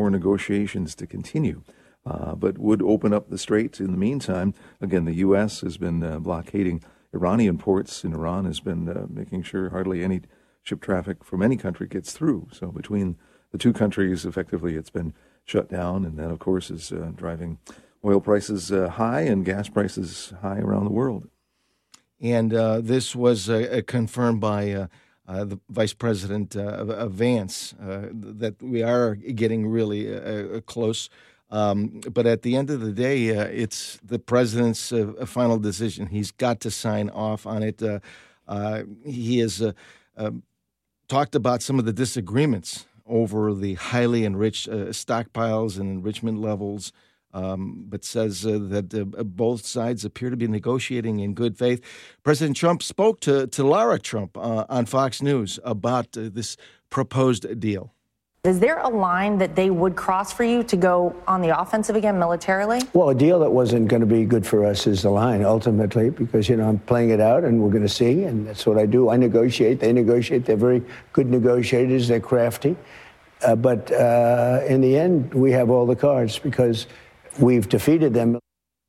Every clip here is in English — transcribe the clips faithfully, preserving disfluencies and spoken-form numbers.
more negotiations to continue, uh, but would open up the strait. In the meantime, again, the U S has been uh, blockading Iranian ports, and Iran has been uh, making sure hardly any ship traffic from any country gets through. So between the two countries, effectively, it's been shut down, and that, of course, is uh, driving oil prices uh, high and gas prices high around the world. And uh, this was uh, confirmed by uh, uh, the Vice President uh, of Vance, uh, that we are getting really uh, close. Um, but at the end of the day, uh, it's the president's uh, final decision. He's got to sign off on it. Uh, uh, he has uh, uh, talked about some of the disagreements over the highly enriched uh, stockpiles and enrichment levels, um, but says uh, that uh, both sides appear to be negotiating in good faith. President Trump spoke to, to Lara Trump uh, on Fox News about uh, this proposed deal. Is there a line that they would cross for you to go on the offensive again militarily? Well, a deal that wasn't going to be good for us is the line, ultimately, because, you know, I'm playing it out and we're going to see, and that's what I do. I negotiate. They negotiate. They're very good negotiators. They're crafty. Uh, but uh, in the end, we have all the cards because we've defeated them.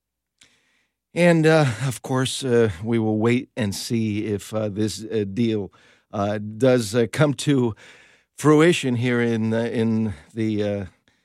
And, uh, of course, uh, we will wait and see if uh, this uh, deal uh, does uh, come to fruition here in uh, in the uh,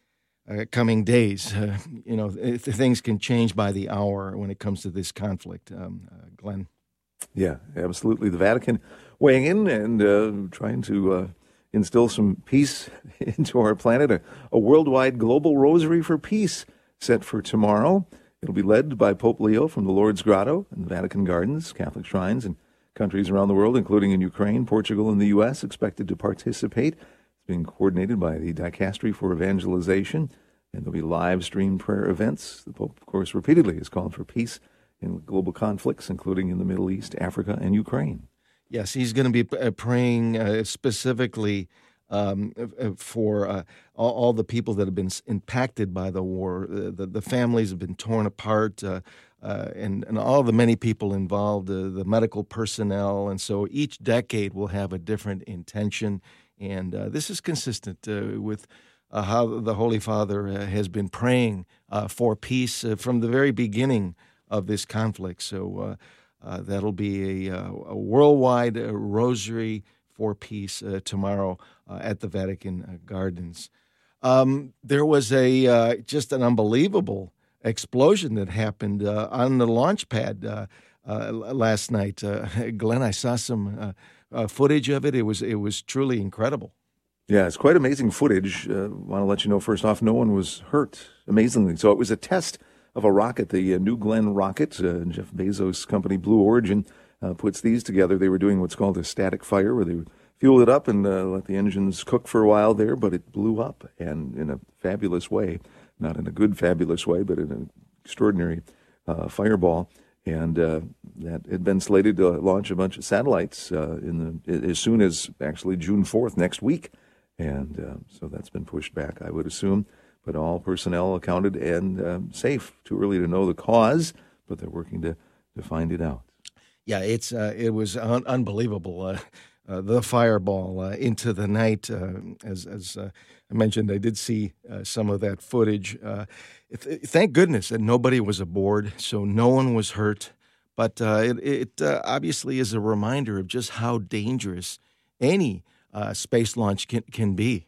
uh, coming days. Uh, you know, th- things can change by the hour when it comes to this conflict, um, uh, Glenn. Yeah, absolutely. The Vatican weighing in and uh, trying to uh, instill some peace into our planet. A, a worldwide global rosary for peace set for tomorrow. It'll be led by Pope Leo from the Lourdes Grotto and the Vatican Gardens, Catholic shrines, and countries around the world, including in Ukraine, Portugal, and the U S, expected to participate. It's being coordinated by the Dicastery for Evangelization, and there'll be live stream prayer events. The Pope, of course, repeatedly has called for peace in global conflicts, including in the Middle East, Africa, and Ukraine. Yes, he's going to be praying uh, specifically um, for uh, all, all the people that have been impacted by the war. Uh, the, the families have been torn apart. Uh, Uh, and, and all the many people involved, uh, the medical personnel. And so each decade will have a different intention. And uh, this is consistent uh, with uh, how the Holy Father uh, has been praying uh, for peace uh, from the very beginning of this conflict. So uh, uh, that'll be a, a worldwide uh, rosary for peace uh, tomorrow uh, at the Vatican uh, Gardens. Um, there was a uh, just an unbelievable explosion that happened uh, on the launch pad uh, uh, last night. Uh, Glenn, I saw some uh, uh, footage of it. It was it was truly incredible. Yeah, it's quite amazing footage. I uh, want to let you know, first off, no one was hurt, amazingly. So it was a test of a rocket, the uh, New Glenn rocket. Uh, Jeff Bezos' company, Blue Origin, uh, puts these together. They were doing what's called a static fire, where they would fuel it up and uh, let the engines cook for a while there, but it blew up, and in a fabulous way. Not in a good, fabulous way, but in an extraordinary uh, fireball. And uh, that had been slated to launch a bunch of satellites uh, in the as soon as actually June fourth next week. And uh, so that's been pushed back, I would assume. But all personnel accounted and uh, safe. Too early to know the cause, but they're working to, to find it out. Yeah, it's uh, it was un- unbelievable. Uh, uh, the fireball uh, into the night, uh, as as uh, I mentioned, I did see uh, some of that footage. Uh, th- thank goodness that nobody was aboard, so no one was hurt. But uh, it, it uh, obviously is a reminder of just how dangerous any uh, space launch can, can be.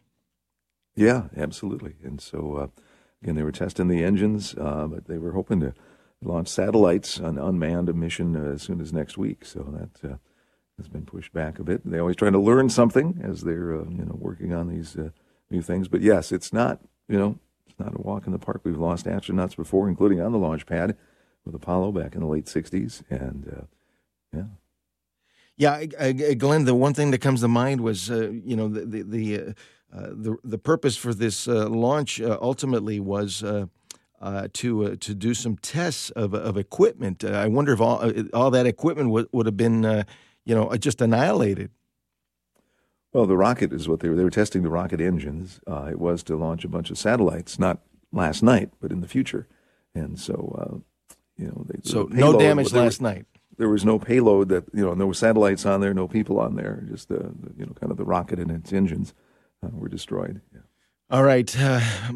Yeah, absolutely. And so, uh, again, they were testing the engines, uh, but they were hoping to launch satellites on unmanned mission uh, as soon as next week. So that uh, has been pushed back a bit. They're always trying to learn something as they're uh, you know working on these uh, new things. But yes, it's not you know it's not a walk in the park. We've lost astronauts before, including on the launch pad with Apollo back in the late sixties, and uh, yeah. Yeah, uh, Glenn, the one thing that comes to mind was, uh, you know, the the the, uh, uh, the the purpose for this uh, launch uh, ultimately was uh, uh, to uh, to do some tests of of equipment. Uh, I wonder if all uh, all that equipment would would have been, uh, you know, just annihilated. Well, the rocket is what they were. They were testing the rocket engines. Uh, it was to launch a bunch of satellites, not last night, but in the future. And so, uh, you know, they, so the no payload, damage there, last night. There was no payload that you know, no satellites on there, no people on there. Just the, the you know, kind of the rocket and its engines uh, were destroyed. Yeah. All right. Uh,